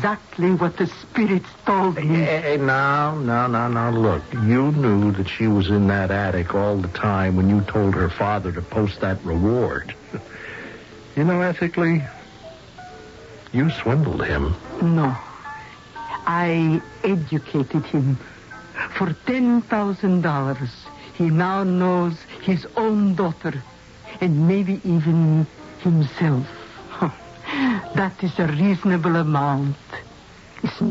exactly what the spirits told me. Hey, now, look. You knew that she was in that attic all the time when you told her father to post that reward. You know, ethically, you swindled him. No. I educated him. For $10,000, he now knows his own daughter, and maybe even himself. That is a reasonable amount. Isn't